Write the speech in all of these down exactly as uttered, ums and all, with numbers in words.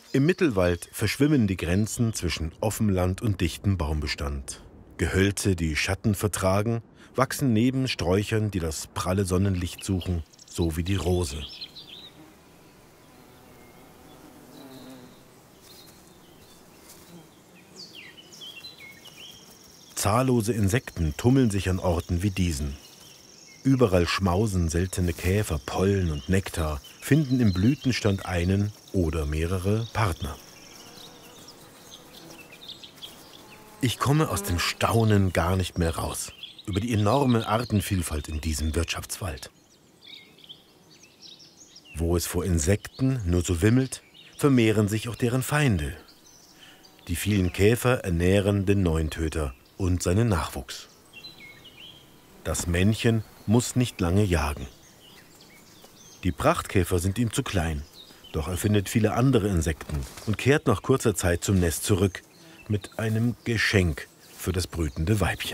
Im Mittelwald verschwimmen die Grenzen zwischen Offenland und dichtem Baumbestand. Gehölze, die Schatten vertragen, wachsen neben Sträuchern, die das pralle Sonnenlicht suchen, so wie die Rose. Zahllose Insekten tummeln sich an Orten wie diesen. Überall schmausen seltene Käfer Pollen und Nektar, finden im Blütenstand einen oder mehrere Partner. Ich komme aus dem Staunen gar nicht mehr raus über die enorme Artenvielfalt in diesem Wirtschaftswald. Wo es vor Insekten nur so wimmelt, vermehren sich auch deren Feinde. Die vielen Käfer ernähren den Neuntöter und seinen Nachwuchs. Das Männchen muss nicht lange jagen. Die Prachtkäfer sind ihm zu klein, doch er findet viele andere Insekten und kehrt nach kurzer Zeit zum Nest zurück mit einem Geschenk für das brütende Weibchen.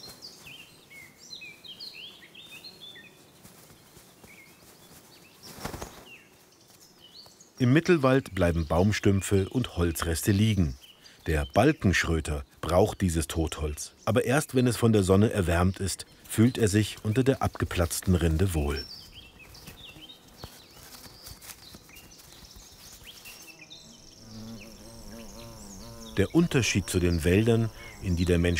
Im Mittelwald bleiben Baumstümpfe und Holzreste liegen. Der Balkenschröter braucht dieses Totholz, aber erst wenn es von der Sonne erwärmt ist, fühlt er sich unter der abgeplatzten Rinde wohl. Der Unterschied zu den Wäldern, in die der Mensch